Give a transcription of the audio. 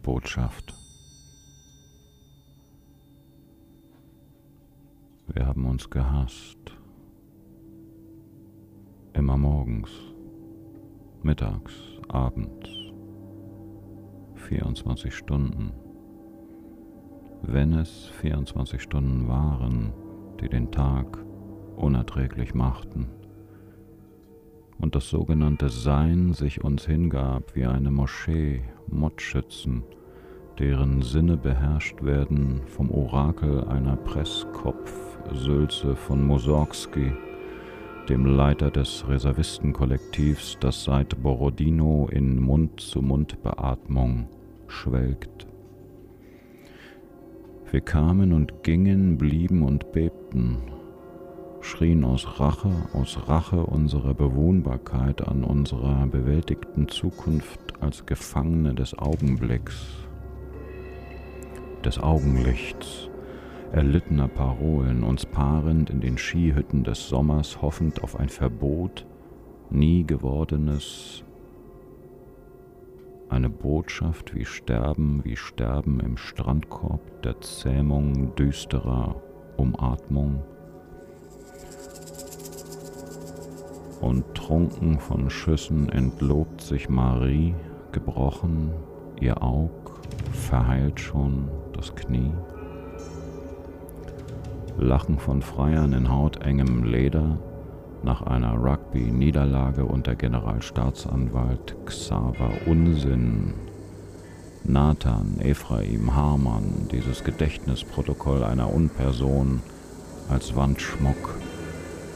Botschaft. Wir haben uns gehasst. Immer morgens, mittags, abends, 24 Stunden. Wenn es 24 Stunden waren, die den Tag unerträglich machten und das sogenannte Sein sich uns hingab wie eine Moschee Mordschützen, deren Sinne beherrscht werden vom Orakel einer Presskopf-Sülze von Mussorgsky, dem Leiter des Reservistenkollektivs, das seit Borodino in Mund-zu-Mund-Beatmung schwelgt. Wir kamen und gingen, blieben und bebten, schrien aus Rache unserer Bewohnbarkeit an unserer bewältigten Zukunft als Gefangene des Augenblicks, des Augenlichts, erlittener Parolen, uns paarend in den Skihütten des Sommers, hoffend auf ein Verbot, nie gewordenes, eine Botschaft wie Sterben im Strandkorb der Zähmung düsterer Umatmung. Und trunken von Schüssen entlobt sich Marie, gebrochen, ihr Aug, verheilt schon das Knie. Lachen von Freiern in hautengem Leder nach einer Rugby-Niederlage unter Generalstaatsanwalt Xaver Unsinn. Nathan, Ephraim, Hamann, dieses Gedächtnisprotokoll einer Unperson als Wandschmuck